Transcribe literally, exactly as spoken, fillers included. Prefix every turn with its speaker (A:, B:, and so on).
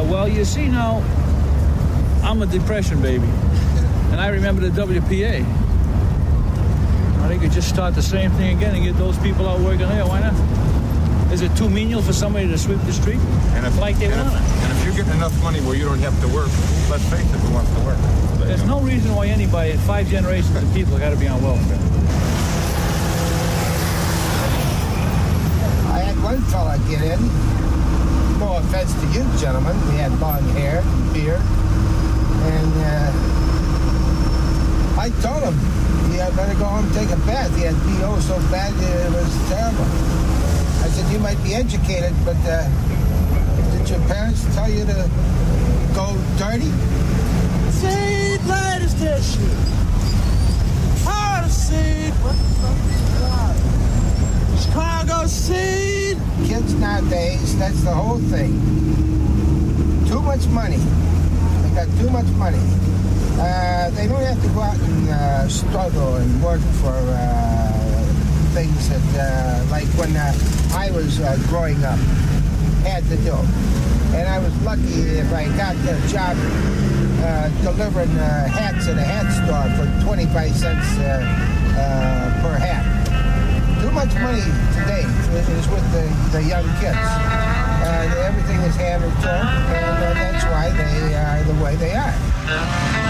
A: Well, you see now, I'm a depression baby. And I remember the W P A. They could just start the same thing again and get those people out working there. Why not? Is it too menial for somebody to sweep the street?
B: And if,
A: like they
B: and
A: want
B: if,
A: it.
B: And if you're getting enough money where you don't have to work, let's face it, who wants to work? But,
A: There's
B: you know.
A: no reason why anybody, five generations of people, got to be on welfare.
C: I had one fella get in. No offense to you, gentlemen. He had long hair, beard, and uh, I told him he had better go home and take a bath. He had B O so bad it was terrible. I said, you might be educated, but uh, did your parents tell you to go dirty?
D: Seed ladies tissue. How to seed? What the fuck is that? Chicago seed.
C: Kids nowadays, that's the whole thing. Too much money. They got too much money. Uh, they don't have to go out and uh, struggle and work for uh, things that, uh, like when uh, I was uh, growing up, had to do. And I was lucky if I got a job uh, delivering uh, hats at a hat store for twenty-five cents uh, uh, per hat. Too much money today is with the, the young kids. Uh, everything is handed to them, and uh, that's why they are the way they are.